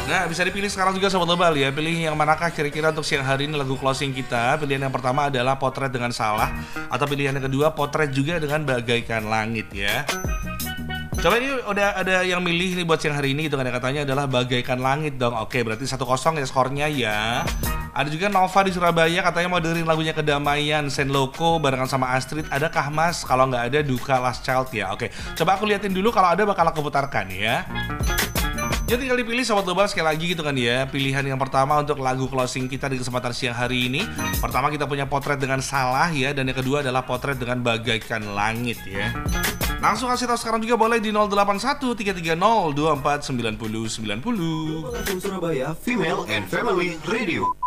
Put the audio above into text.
Nah, bisa dipilih sekarang juga Sobat Global ya. Pilih yang manakah kira-kira untuk siang hari ini lagu closing kita. Pilihan yang pertama adalah Potret dengan Salah, atau pilihan yang kedua Potret juga dengan Bagaikan Langit ya. Coba ini udah ada yang milih nih buat siang hari ini gitu kan ya, katanya adalah Bagaikan Langit dong. Oke, berarti 1-0 ya skornya ya. Ada juga Nova di Surabaya, katanya mau dengerin lagunya Kedamaian Senloko barengan sama Astrid. Adakah Mas? Kalau nggak ada Duka Last Child ya. Oke, coba aku liatin dulu, kalau ada bakal aku putarkan ya. Jadi tinggal dipilih Sobat Global sekali lagi gitu kan ya. Pilihan yang pertama untuk lagu closing kita di kesempatan siang hari ini. Pertama kita punya Potret dengan Salah ya, dan yang kedua adalah Potret dengan Bagaikan Langit ya. Langsung kasih tahu sekarang juga boleh di 081 330 24 90 90. Surabaya Female and Family Radio.